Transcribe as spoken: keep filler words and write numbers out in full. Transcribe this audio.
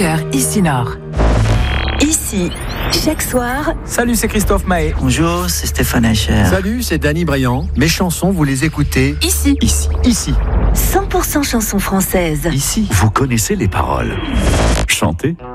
heures ici Nord. Ici, chaque soir. Salut, c'est Christophe Mahé. Bonjour, c'est Stéphane Eicher. Salut, c'est Danny Briand. Mes chansons, vous les écoutez Ici. Ici. Ici. cent pour cent chansons françaises. Ici. Vous connaissez les paroles. Chantez.